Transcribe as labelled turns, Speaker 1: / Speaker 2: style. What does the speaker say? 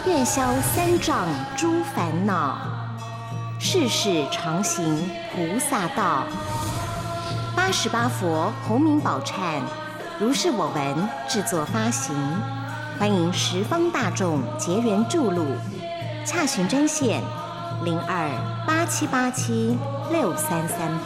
Speaker 1: 愿消三障诸烦恼，世事常行菩萨道。88佛洪名宝忏，如是我闻制作发行，欢迎十方大众结缘注录，洽询专线0287876338。